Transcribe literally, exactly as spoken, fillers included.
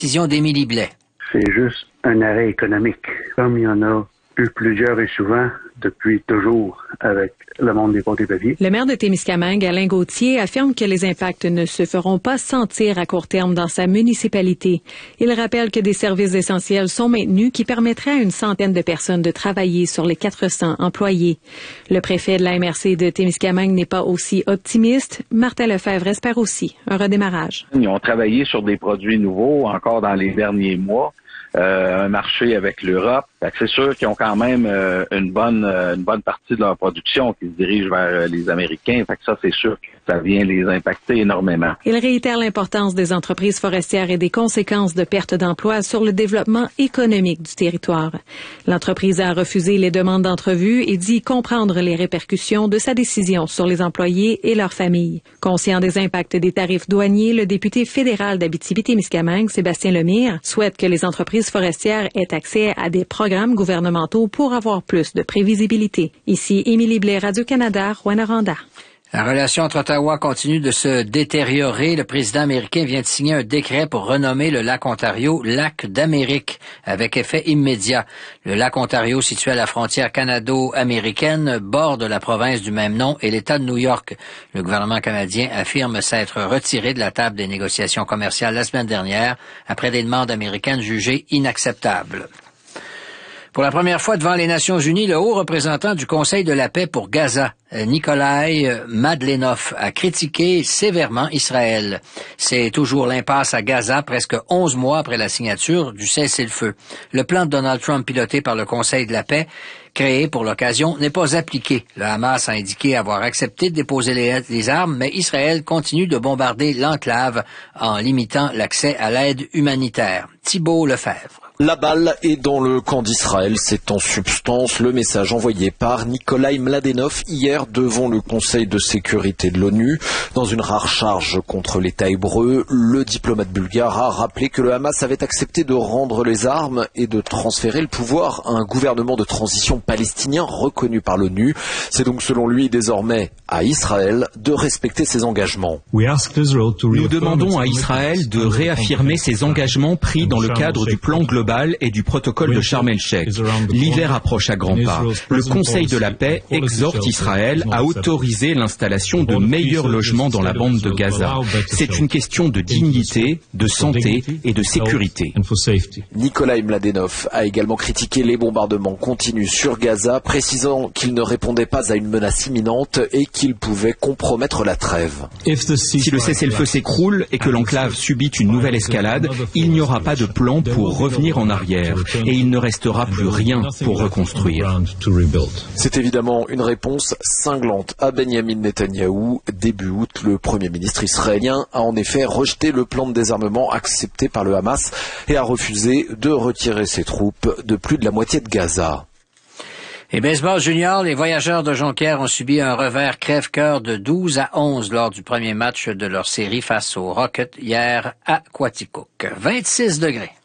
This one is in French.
Décision d'Émilie Blais. C'est juste un arrêt économique, comme il y en a eu plusieurs et souvent depuis toujours avec le monde des pâtes et papiers. Le maire de Témiscamingue, Alain Gauthier, affirme que les impacts ne se feront pas sentir à court terme dans sa municipalité. Il rappelle que des services essentiels sont maintenus qui permettraient à une centaine de personnes de travailler sur les quatre cents employés. Le préfet de la M R C de Témiscamingue n'est pas aussi optimiste. Martin Lefebvre espère aussi un redémarrage. Ils ont travaillé sur des produits nouveaux encore dans les derniers mois. Euh, un marché avec l'Europe. C'est sûr qu'ils ont quand même euh, une bonne euh, une bonne partie de leur production qui se dirige vers euh, les Américains. Fait que ça, c'est sûr que ça vient les impacter énormément. Il réitère l'importance des entreprises forestières et des conséquences de perte d'emplois sur le développement économique du territoire. L'entreprise a refusé les demandes d'entrevue et dit comprendre les répercussions de sa décision sur les employés et leurs familles. Conscient des impacts des tarifs douaniers, le député fédéral d'Abitibi-Témiscamingue, Sébastien Lemire, souhaite que les entreprises forestières aient accès à des programmes gouvernementaux pour avoir plus de prévisibilité. Ici, Émilie Blais, Radio-Canada, Rouyn-Noranda. La relation entre Ottawa continue de se détériorer. Le président américain vient de signer un décret pour renommer le lac Ontario lac d'Amérique avec effet immédiat. Le lac Ontario, situé à la frontière canado-américaine, borde la province du même nom et l'État de New York. Le gouvernement canadien affirme s'être retiré de la table des négociations commerciales la semaine dernière après des demandes américaines jugées inacceptables. Pour la première fois devant les Nations unies, le haut représentant du Conseil de la paix pour Gaza, Nikolai Madlenov, a critiqué sévèrement Israël. C'est toujours l'impasse à Gaza, presque onze mois après la signature du cessez-le-feu. Le plan de Donald Trump piloté par le Conseil de la paix, créé pour l'occasion, n'est pas appliqué. Le Hamas a indiqué avoir accepté de déposer les, les armes, mais Israël continue de bombarder l'enclave en limitant l'accès à l'aide humanitaire. Thibault Lefebvre. La balle est dans le camp d'Israël, c'est en substance le message envoyé par Nikolai Mladenov hier devant le Conseil de sécurité de l'ONU. Dans une rare charge contre l'État hébreu, le diplomate bulgare a rappelé que le Hamas avait accepté de rendre les armes et de transférer le pouvoir à un gouvernement de transition palestinien reconnu par l'ONU. C'est donc selon lui désormais à Israël de respecter ses engagements. Nous demandons à Israël de réaffirmer ses engagements pris dans le cadre du plan global et du protocole de Sharm el-Sheikh. L'hiver approche à grands pas. Le Conseil de la paix exhorte Israël à autoriser l'installation de meilleurs logements dans la bande de Gaza. C'est une question de dignité, de santé et de sécurité. Nikolai Mladenov a également critiqué les bombardements continus sur Gaza, précisant qu'il ne répondait pas à une menace imminente et qu'il pouvait compromettre la trêve. Si le cessez-le-feu s'écroule et que l'enclave subit une nouvelle escalade, il n'y aura pas de plan pour revenir en arrière et il ne restera plus rien pour reconstruire. C'est évidemment une réponse cinglante à Benyamin Netanyahou. Début août, le Premier ministre israélien a en effet rejeté le plan de désarmement accepté par le Hamas et a refusé de retirer ses troupes de plus de la moitié de Gaza. Et baseball junior, les Voyageurs de Jonquière ont subi un revers crève-cœur de douze à onze lors du premier match de leur série face aux Rockets hier à Quaticook. vingt-six degrés.